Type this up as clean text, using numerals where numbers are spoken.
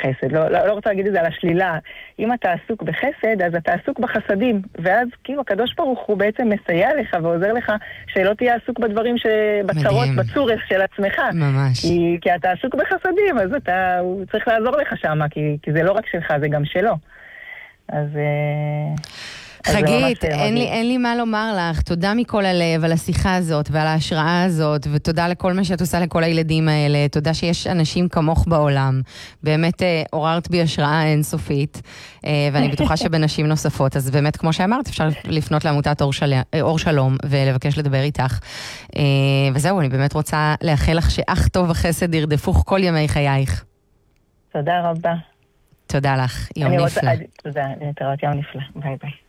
בחסד, לא רוצה להגיד את זה על השלילה. אם אתה עסוק בחסד, אז אתה עסוק בחסדים, ואז כאילו הקדוש ברוך הוא בעצם מסייע לך ועוזר לך שלא תהיה עסוק בדברים שבצרות, בצורך של עצמך. ממש. כי אתה עסוק בחסדים, אז הוא צריך לעזור לך שם, כי זה לא רק שלך, זה גם שלו. אז חגית, אין לי מה לומר לך. תודה מכל הלב על השיחה הזאת ועל ההשראה הזאת, ותודה לכל מה שאת עושה לכל הילדים האלה. תודה שיש אנשים כמוך בעולם. באמת עוררת בי השראה אינסופית, ואני בטוחה שבנשים נוספות. אז באמת, כמו שאמרת, אפשר לפנות לעמותת אור שלום ולבקש לדבר איתך. וזהו, אני באמת רוצה לאחל לך שאך טוב וחסד ירדפוך כל ימי חייך. תודה רבה. תודה לך, יום נפלא. תודה, להתראות, יום נפלא. ביי ביי.